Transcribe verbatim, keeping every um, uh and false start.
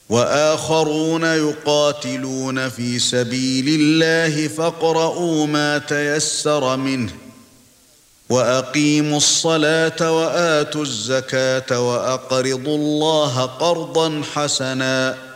وآخرون يقاتلون في سبيل الله فاقرؤوا ما تيسر منه وأقيموا الصلاة وآتوا الزكاة وأقرضوا الله قرضا حسنا